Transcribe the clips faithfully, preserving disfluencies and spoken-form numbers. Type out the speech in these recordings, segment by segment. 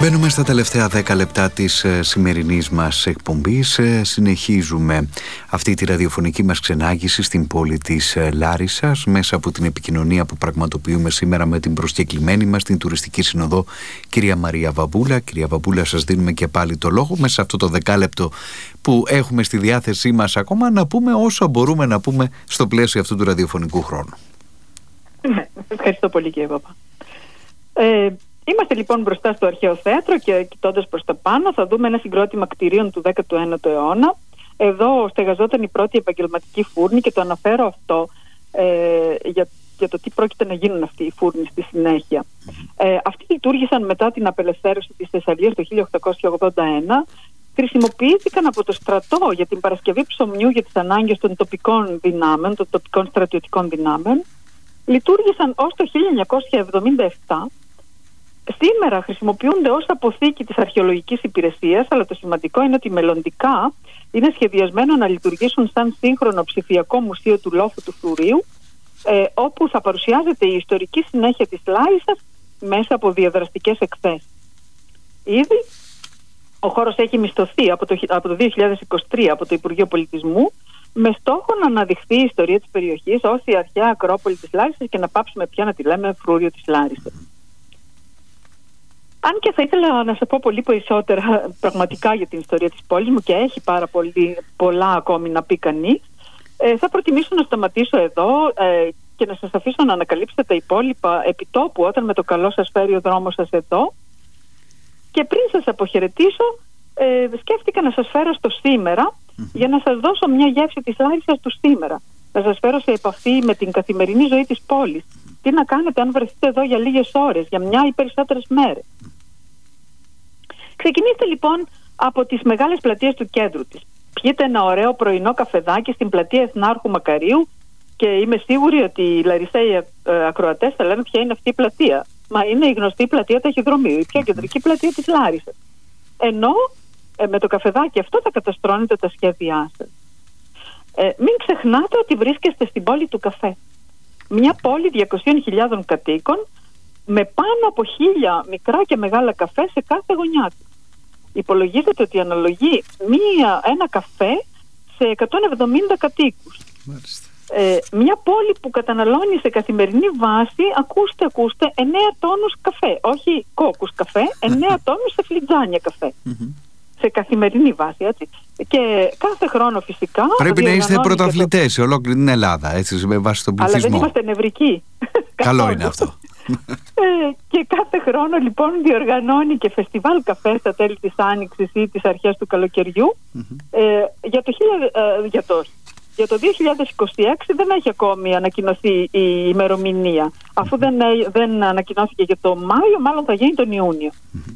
Μπαίνουμε στα τελευταία δέκα λεπτά της ε, σημερινής μας εκπομπής. Ε, συνεχίζουμε αυτή τη ραδιοφωνική μας ξενάγηση στην πόλη της ε, Λάρισσας μέσα από την επικοινωνία που πραγματοποιούμε σήμερα με την προσκεκλημένη μας, την τουριστική συνοδό κυρία Μαρία Βαμπούλα. Κυρία Βαμπούλα, σας δίνουμε και πάλι το λόγο μέσα σε αυτό το δεκάλεπτο που έχουμε στη διάθεσή μας ακόμα να πούμε όσο μπορούμε να πούμε στο πλαίσιο αυτού του ραδιοφωνικού χρόνου. Ευχαριστώ πολύ, κύριε Παπά. Ε, Είμαστε λοιπόν μπροστά στο αρχαίο θέατρο και κοιτώντας προς τα πάνω θα δούμε ένα συγκρότημα κτηρίων του δέκατου ένατου αιώνα. Εδώ στεγαζόταν η πρώτη επαγγελματική φούρνη και το αναφέρω αυτό ε, για, για το τι πρόκειται να γίνουν αυτοί οι φούρνοι στη συνέχεια. Ε, αυτοί λειτουργήσαν μετά την απελευθέρωση της Θεσσαλίας το χίλια οκτακόσια ογδόντα ένα. Χρησιμοποιήθηκαν από το στρατό για την παρασκευή ψωμιού για τις ανάγκες των τοπικών δυνάμεων, των τοπικών στρατιωτικών δυνάμεων. Λειτουργήσαν ως το χίλια εννιακόσια εβδομήντα επτά. Σήμερα χρησιμοποιούνται ως αποθήκη της αρχαιολογικής υπηρεσίας, αλλά το σημαντικό είναι ότι μελλοντικά είναι σχεδιασμένο να λειτουργήσουν σαν σύγχρονο ψηφιακό μουσείο του λόφου του Φλουρίου, ε, όπου θα παρουσιάζεται η ιστορική συνέχεια της Λάρισσας μέσα από διαδραστικές εκθέσεις. Ήδη ο χώρος έχει μισθωθεί από το, από το δύο χιλιάδες είκοσι τρία από το Υπουργείο Πολιτισμού με στόχο να αναδειχθεί η ιστορία της περιοχής ως η αρχαία Ακρόπολη της Λάρισσας και να πάψουμε πια να τη λέμε Φρούριο της Λάρισσας. Αν και θα ήθελα να σας πω πολύ περισσότερα πραγματικά για την ιστορία της πόλης μου και έχει πάρα πολύ, πολλά ακόμη να πει κανείς, ε, θα προτιμήσω να σταματήσω εδώ ε, και να σας αφήσω να ανακαλύψετε τα υπόλοιπα επιτόπου όταν με το καλό σας φέρει ο δρόμος σας εδώ. Και πριν σας αποχαιρετήσω, ε, σκέφτηκα να σας φέρω στο σήμερα mm-hmm. για να σας δώσω μια γεύση της Λάρισσας του σήμερα. Να σας φέρω σε επαφή με την καθημερινή ζωή της πόλης. Τι να κάνετε αν βρεθείτε εδώ για λίγες ώρες, για μια ή περισσότερες μέρες. Ξεκινήστε λοιπόν από τις μεγάλες πλατείες του κέντρου της. Πιείτε ένα ωραίο πρωινό καφεδάκι στην πλατεία Εθνάρχου Μακαρίου και είμαι σίγουρη ότι οι Λαρισαίοι ακροατές θα λένε ποια είναι αυτή η πλατεία. Μα είναι η γνωστή πλατεία Ταχυδρομείου, η πιο κεντρική πλατεία της Λάρισσας. Ενώ ε, με το καφεδάκι αυτό θα καταστρώνετε τα σχέδιά σας. Ε, μην ξεχνάτε ότι βρίσκεστε στην πόλη του καφέ. Μια πόλη διακόσιες χιλιάδες κατοίκων με πάνω από χίλια μικρά και μεγάλα καφέ σε κάθε γωνιά του. Υπολογίζεται ότι αναλογεί μία, ένα καφέ σε εκατόν εβδομήντα κατοίκους. Ε, μια πόλη που καταναλώνει σε καθημερινή βάση, ακούστε, ακούστε, εννέα τόνους καφέ. Όχι κόκκους καφέ, εννέα τόνους σε φλιτζάνια καφέ. Σε καθημερινή βάση, έτσι. Και κάθε χρόνο φυσικά... Πρέπει να είστε πρωταθλητές σε ολόκληρη την Ελλάδα, έτσι, με βάση τον πληθυσμό. Αλλά δεν είμαστε νευρικοί. Καλό είναι αυτό. Ε, και κάθε χρόνο λοιπόν διοργανώνει και φεστιβάλ καφέ στα τέλη της Άνοιξης ή τις αρχές του καλοκαιριού. Mm-hmm. Ε, για, το, ε, για, το, για το δύο χιλιάδες είκοσι έξι δεν έχει ακόμη ανακοινωθεί η ημερομηνία. Αφού δεν, δεν ανακοινώθηκε για το Μάιο, μάλλον θα γίνει τον Ιούνιο. Mm-hmm.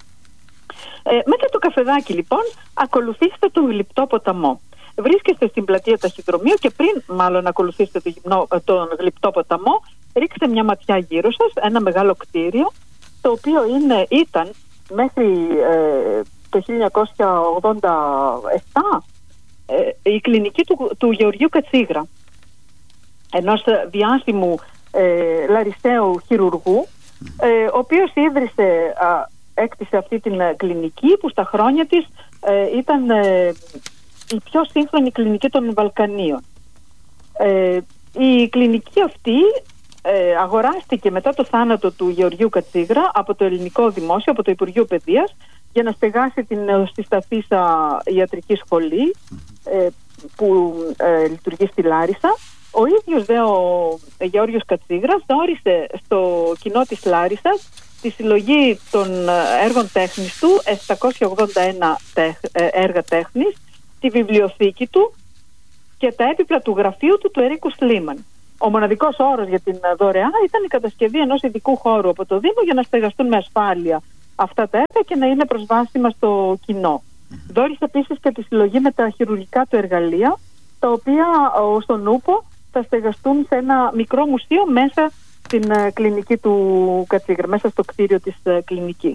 Ε, μετά το καφεδάκι λοιπόν ακολουθήστε τον γλυπτό ποταμό. Βρίσκεστε στην πλατεία Ταχυδρομείου και πριν μάλλον ακολουθήσετε το γυμνό, τον γλυπτό ποταμό, ρίξτε μια ματιά γύρω σας, ένα μεγάλο κτίριο το οποίο είναι, ήταν μέχρι ε, το χίλια εννιακόσια ογδόντα επτά ε, η κλινική του, του Γεωργίου Κατσίγρα, ενός διάσημου ε, Λαρισαίου χειρουργού, ε, ο οποίος ίδρυσε, α, έκτισε αυτή την κλινική που στα χρόνια της ε, ήταν ε, η πιο σύγχρονη κλινική των Βαλκανίων. Ε, η κλινική αυτή ε, αγοράστηκε μετά το θάνατο του Γεωργίου Κατσίγρα από το Ελληνικό Δημόσιο, από το Υπουργείο Παιδείας, για να στεγάσει την νεοσυσταθήσα ιατρική σχολή ε, που ε, λειτουργεί στη Λάρισα. Ο ίδιος δε ο Γεώργιος Κατσίγρας όρισε στο κοινό της Λάρισσας τη συλλογή των έργων τέχνης του, επτακόσια ογδόντα ένα τέχ, έργα τέχνης, τη βιβλιοθήκη του και τα έπιπλα του γραφείου του του Ερίκου Σλίμαν. Ο μοναδικός όρος για την δωρεά ήταν η κατασκευή ενός ειδικού χώρου από το Δήμο για να στεγαστούν με ασφάλεια αυτά τα έργα και να είναι προσβάσιμα στο κοινό. Δώρισε επίσης και τη συλλογή με τα χειρουργικά του εργαλεία, τα οποία στον Ούπο θα στεγαστούν σε ένα μικρό μουσείο μέσα στην uh, κλινική του Κατσίγρα, μέσα στο κτίριο της uh, κλινικής.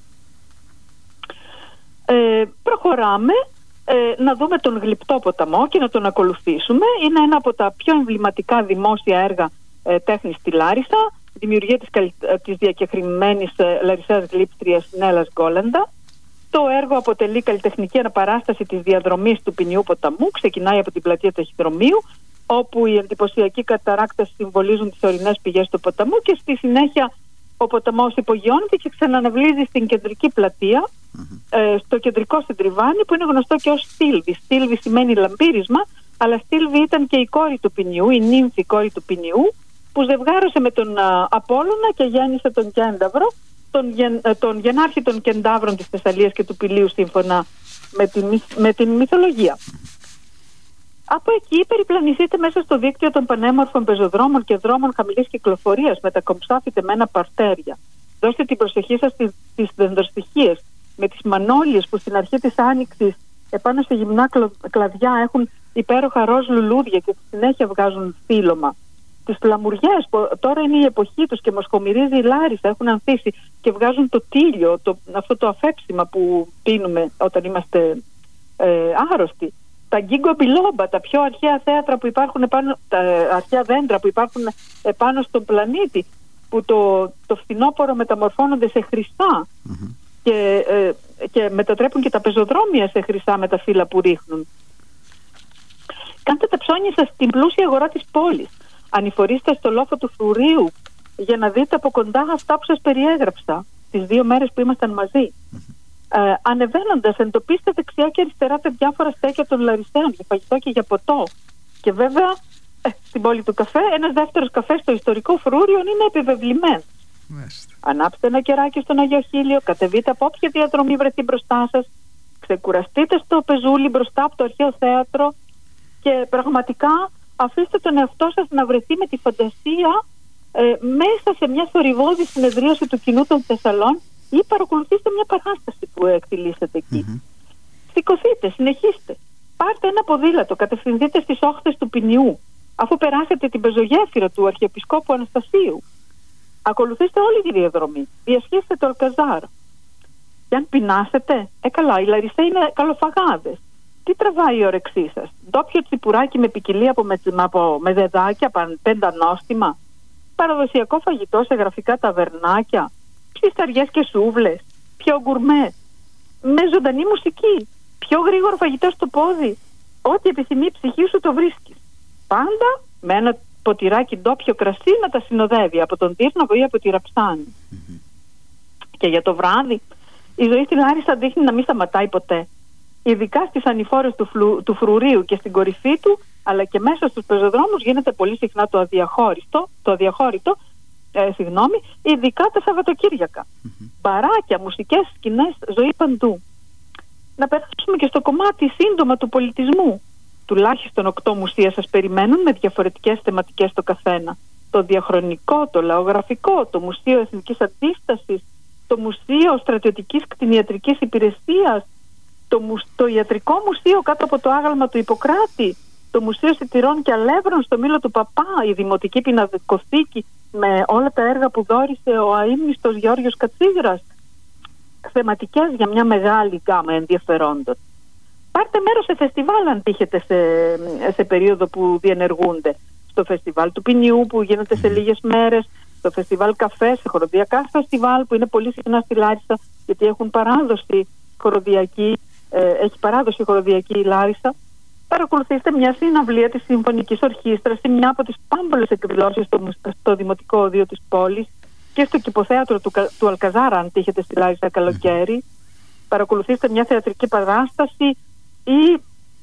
Ε, προχωράμε ε, να δούμε τον γλυπτό ποταμό και να τον ακολουθήσουμε. Είναι ένα από τα πιο εμβληματικά δημόσια έργα ε, τέχνης στη Λάρισα. δημιουργία της, της διακεκριμένης Λαρισαίας γλύπτριας Νέλας Γκόλαντα. Το έργο αποτελεί καλλιτεχνική αναπαράσταση της διαδρομής του ποινιού ποταμού, ξεκινάει από την πλατεία Ταχυδρομείου, όπου οι εντυπωσιακοί καταράκτες συμβολίζουν τις ορεινές πηγές του ποταμού, και στη συνέχεια ο ποταμός υπογειώνεται και ξαναναβλύζει στην κεντρική πλατεία, mm-hmm. ε, στο κεντρικό συντριβάνι, που είναι γνωστό και ως Στήλβη. Στήλβη σημαίνει λαμπύρισμα, αλλά Στήλβη ήταν και η κόρη του ποινιού, η νύμφη κόρη του ποινιού, που ζευγάρωσε με τον α, Απόλλωνα και γέννησε τον Κένταυρο, τον, γεν, τον γενάρχη των Κεντάβρων της Θεσσαλίας και του Πηλίου, σύμφωνα με την, με την μυθολογία. Από εκεί περιπλανηθείτε μέσα στο δίκτυο των πανέμορφων πεζοδρόμων και δρόμων χαμηλής κυκλοφορίας με τα κομψά φυτεμένα παρτέρια. Δώστε την προσοχή σας στις δεντροστοιχίες, με τις μανόλιες που στην αρχή της άνοιξης επάνω σε γυμνά κλαδιά έχουν υπέροχα ροζ λουλούδια και στη συνέχεια βγάζουν φύλλωμα. Τις φλαμουριές που τώρα είναι η εποχή τους και μοσχομυρίζει η Λάρισα, έχουν ανθίσει και βγάζουν το τίλιο, το, αυτό το αφέψιμα που πίνουμε όταν είμαστε ε, άρρωστοι. Τα γκίγκο μπιλόμπα, τα πιο αρχαία θέατρα που υπάρχουν επάνω, τα αρχαία δέντρα που υπάρχουν επάνω στον πλανήτη, που το, το φθινόπωρο μεταμορφώνονται σε χρυσά mm-hmm. και, ε, και μετατρέπουν και τα πεζοδρόμια σε χρυσά με τα φύλλα που ρίχνουν. Κάντε τα ψώνια σας στην πλούσια αγορά της πόλης. Ανηφορήστε στο λόφο του Φρουρίου για να δείτε από κοντά αυτά που σας περιέγραψα τις δύο μέρες που ήμασταν μαζί. Mm-hmm. Ε, ανεβαίνοντας, εντοπίστε δεξιά και αριστερά τα διάφορα στέκια των Λαρισαίων για φαγητό και για ποτό. Και βέβαια, ε, στην πόλη του καφέ, ένας δεύτερος καφές στο ιστορικό Φρούριο είναι επιβεβλημένος. Mm-hmm. Ανάψτε ένα κεράκι στον Αγιο Χίλιο, κατεβείτε από όποια διαδρομή βρεθεί μπροστά σας, ξεκουραστείτε στο πεζούλι μπροστά από το αρχαίο θέατρο και πραγματικά αφήστε τον εαυτό σας να βρεθεί με τη φαντασία ε, μέσα σε μια θορυβώδη συνεδρίαση του κοινού των Θεσσαλών, ή παρακολουθήστε μια παράσταση που εκτιλήσετε εκεί. Mm-hmm. Σηκωθείτε, συνεχίστε. Πάρτε ένα ποδήλατο, κατευθυνθείτε στις όχθες του ποινιού, αφού περάσετε την πεζογέφυρα του Αρχιεπισκόπου Αναστασίου. Ακολουθήστε όλη τη διαδρομή. Διασχίστε το Αλκαζάρ. Και αν πεινάσετε, ε καλά, οι Λαρισαίοι είναι καλοφαγάδες. Τι τραβάει η όρεξή σας? Ντόπιο τσιπουράκι με ποικιλία από, με, από μεδεδάκια, πέντα νόστιμα, παραδοσιακό φαγητό σε γραφικά ταβερνάκια, ψισταριές και σούβλες, πιο γκουρμέ, με ζωντανή μουσική, πιο γρήγορο φαγητό στο πόδι. Ό,τι επιθυμεί η ψυχή σου το βρίσκεις. Πάντα με ένα ποτηράκι ντόπιο κρασί να τα συνοδεύει από τον Τύρναβο ή από τη Ραψάνη. Mm-hmm. Και για το βράδυ, η ζωή στη Λάρισα δείχνει να μην σταματάει ποτέ. Ειδικά στις ανηφόρες του, φλου, του Φρουρίου και στην κορυφή του, αλλά και μέσα στους πεζοδρόμους γίνεται πολύ συχνά το αδιαχώρητο, το αδιαχώρητο ε, συγγνώμη, ειδικά τα Σαββατοκύριακα. Mm-hmm. Μπαράκια, μουσικές, σκηνές, ζωή παντού. Να περάσουμε και στο κομμάτι σύντομα του πολιτισμού. Τουλάχιστον οκτώ μουσεία σας περιμένουν με διαφορετικές θεματικές το καθένα. Το διαχρονικό, το λαογραφικό, το Μουσείο Εθνικής Αντίστασης, το Μουσείο Στρατιωτικής Κτηνιατρικής Υπηρεσίας, το, μουσ... το Ιατρικό Μουσείο κάτω από το άγαλμα του Ιπποκράτη, το Μουσείο Σιτηρών και Αλεύρων στο Μήλο του Παπά, η Δημοτική Πινακοθήκη με όλα τα έργα που δώρισε ο αείμνηστος Γεώργιος Κατσίγρας. Θεματικές για μια μεγάλη γκάμα ενδιαφερόντων. Πάρτε μέρος σε φεστιβάλ αν τύχετε σε, σε περίοδο που διενεργούνται. Στο φεστιβάλ του Ποινιού που γίνεται σε λίγες μέρες, στο φεστιβάλ καφέ, σε χοροδιακά φεστιβάλ που είναι πολύ συχνά στη Λάρισα, γιατί έχουν παράδοση χοροδιακή, ε, έχει παράδοση χοροδιακή η Λάρισα. Παρακολουθήστε μια συναυλία της Συμφωνικής Ορχήστρας ή μια από τις πάμπολες εκδηλώσεις στο, στο Δημοτικό Οδείο της πόλης και στο Κηποθέατρο του, του Αλκαζάρα αν τύχετε στη Λάρισα καλοκαίρι. Παρακολουθήστε μια θεατρική παράσταση ή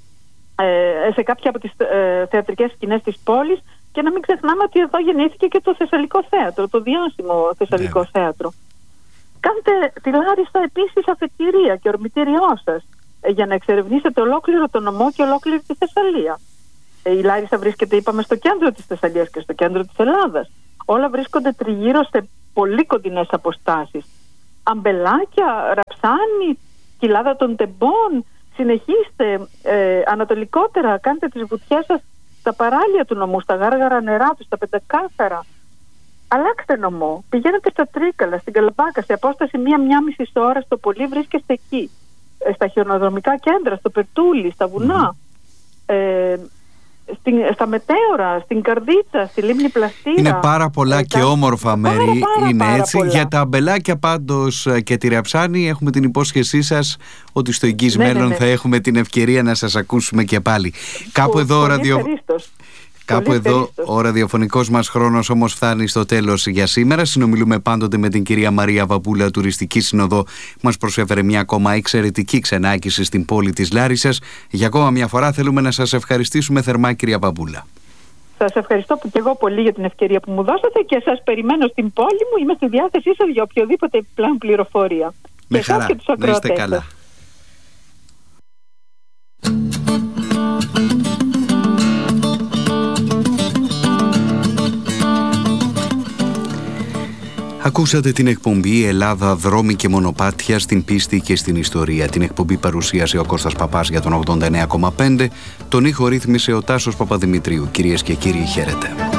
ε, σε κάποια από τις ε, θεατρικές σκηνές της πόλης, και να μην ξεχνάμε ότι εδώ γεννήθηκε και το Θεσσαλικό Θέατρο, το διάσημο Θεσσαλικό yeah. Θέατρο. Κάντε τη Λάρισα επίσης αφετηρία και ορμητήριό σας ε, για να εξερευνήσετε ολόκληρο το νομό και ολόκληρη τη Θεσσαλία. Ε, η Λάρισα βρίσκεται, είπαμε, στο κέντρο της Θεσσαλίας και στο κέντρο της Ελλάδας. Όλα βρίσκονται τριγύρω σε πολύ κοντινές αποστάσεις. Αμπελάκια, Ραψάνη, Κοιλάδα των Τεμπών. Συνεχίστε ε, ανατολικότερα, κάντε τις βουτιές σας στα παράλια του νομού, στα γάργαρα νερά του, στα πεντακάθαρα. Αλλάξτε νομό, πηγαίνετε στα Τρίκαλα, στην Καλαμπάκα, σε απόσταση μία-μία μισή ώρα το πολύ βρίσκεστε εκεί. Ε, στα χιονοδρομικά κέντρα, στο Περτούλι, στα βουνά. Mm. Ε, στην, στα Μετέωρα, στην Καρδίτσα, στη Λίμνη Πλαστήρα. Είναι πάρα πολλά ε, και τα... όμορφα μέρη. Πάρα, πάρα, είναι πάρα έτσι. πολλά. Για τα αμπελάκια πάντως και τη Ραψάνη έχουμε την υπόσχεσή σας ότι στο εγγύς ναι, μέλλον ναι, ναι. θα έχουμε την ευκαιρία να σας ακούσουμε και πάλι. Κάπου Πολύ, εδώ, πολύ ραδιο... Κάπου εδώ ο ραδιοφωνικός μας χρόνος όμως φτάνει στο τέλος για σήμερα. Συνομιλούμε πάντοτε με την κυρία Μαρία Βαμπούλα, τουριστική συνοδό. Μας προσέφερε μια ακόμα εξαιρετική ξενάγηση στην πόλη της Λάρισσας. Για ακόμα μια φορά θέλουμε να σας ευχαριστήσουμε θερμά, κυρία Βαμπούλα. Σας ευχαριστώ που και εγώ πολύ για την ευκαιρία που μου δώσατε και σας περιμένω στην πόλη μου. Είμαι στη διάθεσή σας για οποιοδήποτε επιπλέον πληροφορία. Με και χαρά. Και τους να είστε καλά. Ακούσατε την εκπομπή Ελλάδα, δρόμοι και μονοπάτια στην πίστη και στην ιστορία. Την εκπομπή παρουσίασε ο Κώστας Παπάς για τον ογδόντα εννέα κόμμα πέντε. Τον ήχο ρύθμισε ο Τάσος Παπαδημητρίου. Κυρίες και κύριοι, χαίρετε.